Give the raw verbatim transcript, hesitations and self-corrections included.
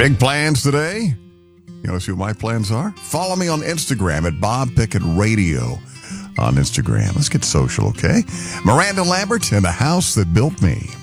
Big plans today? You want to see what my plans are? Follow me on Instagram at Bob Pickett Radio on Instagram. Let's get social, okay? Miranda Lambert and The House That Built Me.